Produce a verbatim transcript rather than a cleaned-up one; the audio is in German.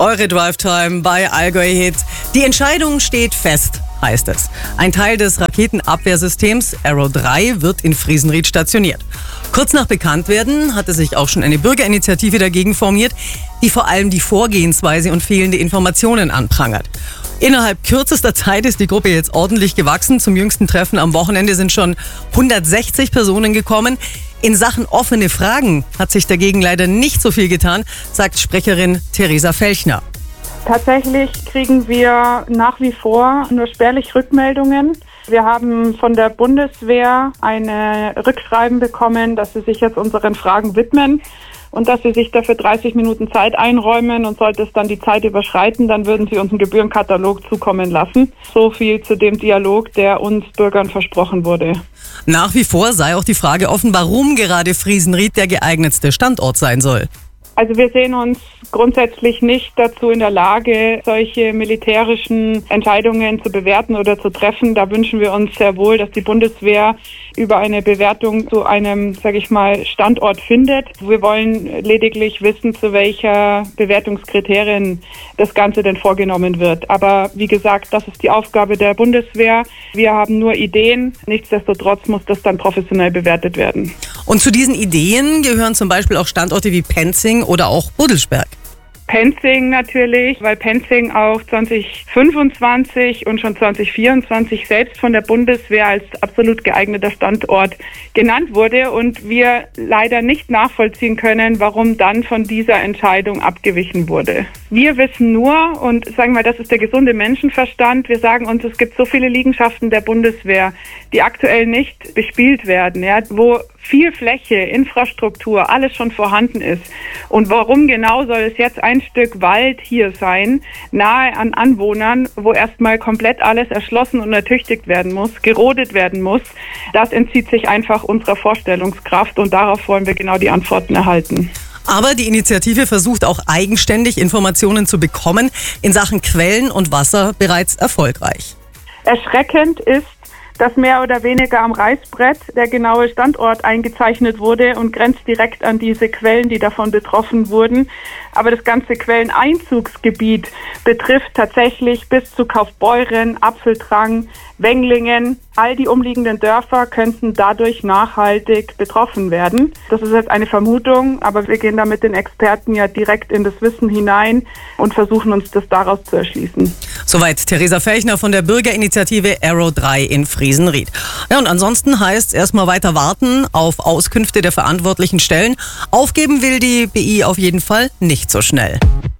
Eure Drive-Time bei Allgäu Hit. Die Entscheidung steht fest, heißt es. Ein Teil des Raketenabwehrsystems Arrow drei wird in Friesenried stationiert. Kurz nach Bekanntwerden hatte sich auch schon eine Bürgerinitiative dagegen formiert, die vor allem die Vorgehensweise und fehlende Informationen anprangert. Innerhalb kürzester Zeit ist die Gruppe jetzt ordentlich gewachsen. Zum jüngsten Treffen am Wochenende sind schon hundertsechzig Personen gekommen. In Sachen offene Fragen hat sich dagegen leider nicht so viel getan, sagt Sprecherin Theresa Felchner. Tatsächlich kriegen wir nach wie vor nur spärlich Rückmeldungen. Wir haben von der Bundeswehr eine Rückschreiben bekommen, dass sie sich jetzt unseren Fragen widmen und dass sie sich dafür dreißig Minuten Zeit einräumen, und sollte es dann die Zeit überschreiten, dann würden sie uns einen Gebührenkatalog zukommen lassen. So viel zu dem Dialog, der uns Bürgern versprochen wurde. Nach wie vor sei auch die Frage offen, warum gerade Friesenried der geeignetste Standort sein soll. Also wir sehen uns grundsätzlich nicht dazu in der Lage, solche militärischen Entscheidungen zu bewerten oder zu treffen. Da wünschen wir uns sehr wohl, dass die Bundeswehr über eine Bewertung zu einem, sage ich mal, Standort findet. Wir wollen lediglich wissen, zu welcher Bewertungskriterien das Ganze denn vorgenommen wird. Aber wie gesagt, das ist die Aufgabe der Bundeswehr. Wir haben nur Ideen. Nichtsdestotrotz muss das dann professionell bewertet werden. Und zu diesen Ideen gehören zum Beispiel auch Standorte wie Penzing oder auch Buddelsberg. Penzing natürlich, weil Penzing auch zwanzig fünfundzwanzig und schon zwanzig vierundzwanzig selbst von der Bundeswehr als absolut geeigneter Standort genannt wurde und wir leider nicht nachvollziehen können, warum dann von dieser Entscheidung abgewichen wurde. Wir wissen nur, und sagen wir, das ist der gesunde Menschenverstand, wir sagen uns, es gibt so viele Liegenschaften der Bundeswehr, die aktuell nicht bespielt werden, ja, wo viel Fläche, Infrastruktur, alles schon vorhanden ist. Und warum genau soll es jetzt ein Stück Wald hier sein, nahe an Anwohnern, wo erstmal komplett alles erschlossen und ertüchtigt werden muss, gerodet werden muss? Das entzieht sich einfach unserer Vorstellungskraft und darauf wollen wir genau die Antworten erhalten. Aber die Initiative versucht auch eigenständig Informationen zu bekommen, in Sachen Quellen und Wasser bereits erfolgreich. Erschreckend ist, dass mehr oder weniger am Reißbrett der genaue Standort eingezeichnet wurde und grenzt direkt an diese Quellen, die davon betroffen wurden. Aber das ganze Quelleneinzugsgebiet betrifft tatsächlich bis zu Kaufbeuren, Apfeltrang, Wenglingen. All die umliegenden Dörfer könnten dadurch nachhaltig betroffen werden. Das ist jetzt eine Vermutung, aber wir gehen da mit den Experten ja direkt in das Wissen hinein und versuchen uns das daraus zu erschließen. Soweit Theresa Felchner von der Bürgerinitiative Arrow drei in Friesenried. Ja, und ansonsten heißt es erstmal weiter warten auf Auskünfte der verantwortlichen Stellen. Aufgeben will die B I auf jeden Fall nicht so schnell.